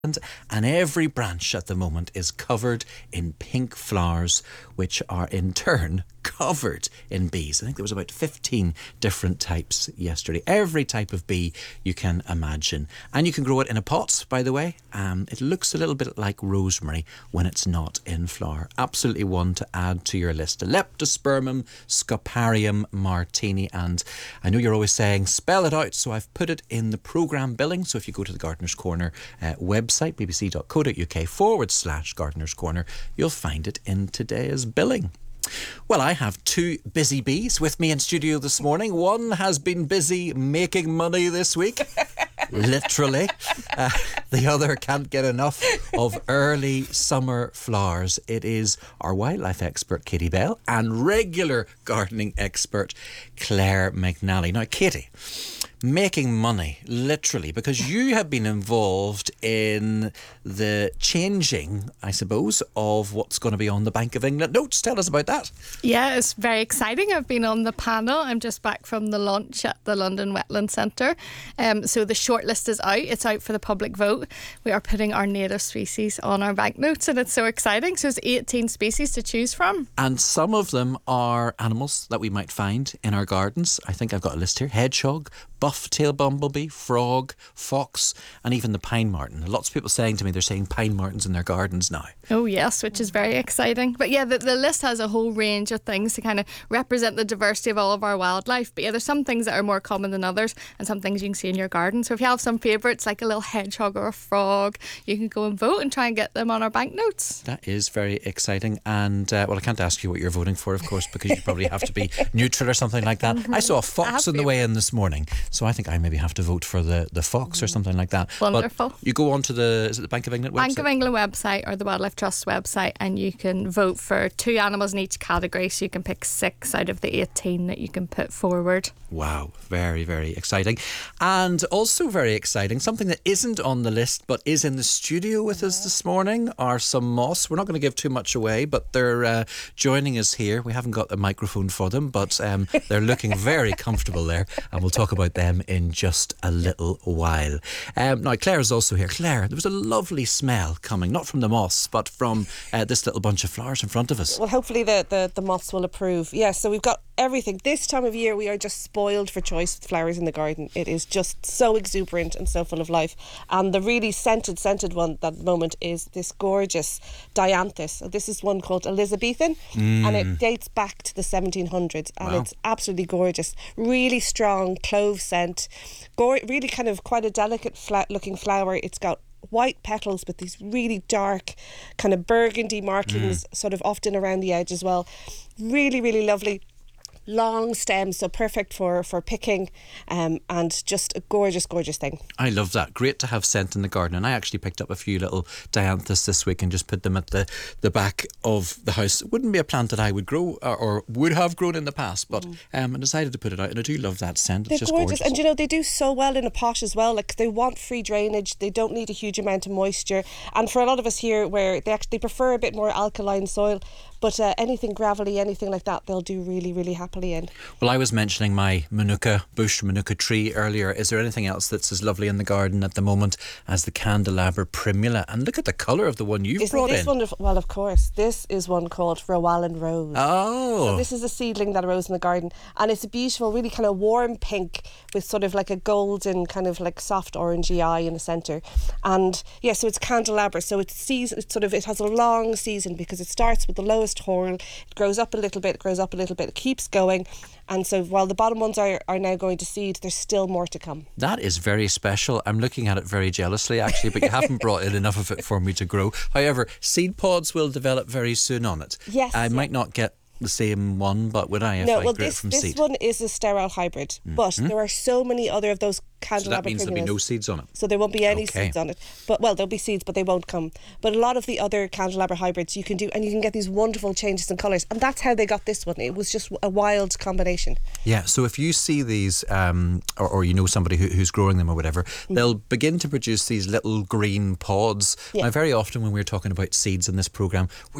and every branch at the moment is covered in pink flowers, which are in turn covered in bees. I think there was about 15 different types yesterday. Every type of bee you can imagine. And you can grow it in a pot, by the way. It looks a little bit like rosemary when it's not in flower. Absolutely one to add to your list. Leptospermum scoparium martini. And I know you're always saying, spell it out, so I've put it in the programme billing. So if you go to the Gardener's Corner website, bbc.co.uk/Gardener's Corner, you'll find it in today's billing. Well, I have two busy bees with me in studio this morning. One has been busy making money this week, literally. The other can't get enough of early summer flowers. It is our wildlife expert, Katie Bell, and regular gardening expert, Claire McNally. Now, Katie, making money, literally, because you have been involved in the changing, I suppose, of what's going to be on the Bank of England notes. Tell us about that. Yeah, it's very exciting. I've been on the panel. I'm just back from the launch at the London Wetland Centre. So the shortlist is out. It's out for the public vote. We are putting our native species on our banknotes, and it's so exciting. So there's 18 species to choose from. And some of them are animals that we might find in our gardens. I think I've got a list here. Hedgehog, buff-tailed bumblebee, frog, fox, and even the pine marten. Lots of people saying to me they're saying pine martens in their gardens now. Oh yes, which is very exciting. But yeah, the list has a whole range of things to kind of represent the diversity of all of our wildlife. But yeah, there's some things that are more common than others, and some things you can see in your garden. So if you have some favourites like a little hedgehog or a frog, you can go and vote and try and get them on our banknotes. That is very exciting. And well, I can't ask you what you're voting for, of course, because you probably have to be neutral or something like that. I saw a fox on the way in this morning, so I think I maybe have to vote for the fox or something like that. Wonderful. But you go on to is it the Bank of England website? Bank of England website or the Wildlife Trust website, and you can vote for 2 animals in each category, so you can pick 6 out of the 18 that you can put forward. Wow, very, very exciting. And also very exciting, something that isn't on the list but is in the studio with us this morning are some moths. We're not going to give too much away, but they're joining us here. We haven't got a microphone for them, but they're looking very comfortable there, and we'll talk about them in just a little while. Now, Claire is also here. Claire, there was a lovely smell coming, not from the moths, but from this little bunch of flowers in front of us. Well, hopefully the moths will approve. Yeah, so we've got everything. This time of year, we are just spoiled for choice with flowers in the garden. It is just so exuberant and so full of life. And the really scented one at the moment is this gorgeous dianthus. So this is one called Elizabethan, and it dates back to the 1700s, and it's absolutely gorgeous. Really strong clove scent. Really kind of quite a delicate looking flower. It's got white petals with these really dark kind of burgundy markings sort of often around the edge as well. Really, really lovely. Long stems, so perfect for picking, and just a gorgeous thing. I love that. Great to have scent in the garden. And I actually picked up a few little dianthus this week and just put them at the back of the house. It wouldn't be a plant that I would grow or would have grown in the past, but I decided to put it out, and I do love that scent. They're it's just gorgeous. And you know, they do so well in a pot as well. Like, they want free drainage, they don't need a huge amount of moisture, and for a lot of us here where they prefer a bit more alkaline soil, but anything gravelly, anything like that, they'll do really, really happily in. Well, I was mentioning my bush manuka tree earlier. Is there anything else that's as lovely in the garden at the moment as the candelabra primula? And look at the colour of the one you've brought in. Isn't this wonderful? Well, of course. This is one called Rowallan Rose. Oh. So this is a seedling that arose in the garden, and it's a beautiful, really kind of warm pink with sort of like a golden kind of like soft orangey eye in the centre. And yeah, so it's candelabra. So it has a long season because it starts with the lowest whorl, it grows up a little bit, it keeps going, and so while the bottom ones are now going to seed, there's still more to come. That is very special. I'm looking at it very jealously actually, but you haven't brought in enough of it for me to grow. However, seed pods will develop very soon on it. Yes. I might not get the same one, but would I if I grew it from seed? This one is a sterile hybrid, but there are so many other of those candelabra. So that means there'll be no seeds on it. So there won't be any seeds on it. But there'll be seeds, but they won't come. But a lot of the other candelabra hybrids you can do, and you can get these wonderful changes in colours. And that's how they got this one. It was just a wild combination. Yeah, so if you see these, or you know somebody who's growing them or whatever, they'll begin to produce these little green pods. Yeah. Now, very often when we're talking about seeds in this programme,